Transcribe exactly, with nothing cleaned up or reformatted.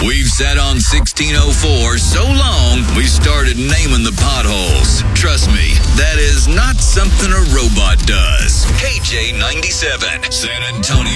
We've sat on sixteen oh four so long, we started naming the potholes. Trust me, that is not something a robot does. K J ninety-seven, San Antonio.